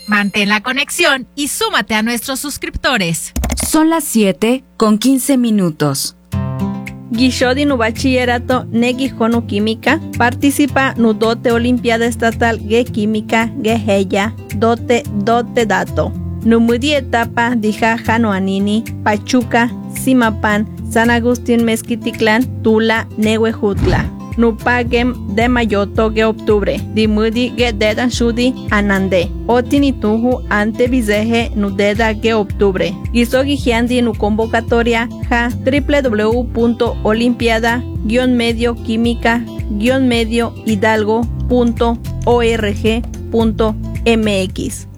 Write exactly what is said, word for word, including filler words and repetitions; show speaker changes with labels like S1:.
S1: Mantén la conexión y súmate a nuestros suscriptores.
S2: Son las siete con quince minutos.
S3: Guishodi nu bachillerato negi jonu química participa nu dote olimpiada estatal ge química ge heya dote dote dato. Nu mudi etapa dija jano anini Pachuca, Simapan, San Agustín Mezquiticlán, Tula, Nehuejutla. Nu pagem de mayoto ge octubre, di mudi ge dedan shudi anande. Otini tuju ante vizeje nu deda ge octubre. Gisogi giandi nu convocatoria ja w w w punto olimpiada guion medio química guion medio hidalgo punto org punto m x.